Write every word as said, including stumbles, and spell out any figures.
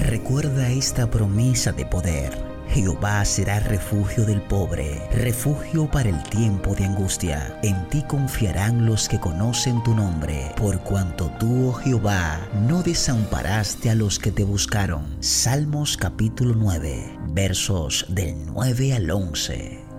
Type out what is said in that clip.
Recuerda esta promesa de poder. Jehová será refugio del pobre, refugio para el tiempo de angustia. En ti confiarán los que conocen tu nombre, por cuanto tú, oh Jehová, no desamparaste a los que te buscaron. Salmos capítulo nueve, versos del nueve al once.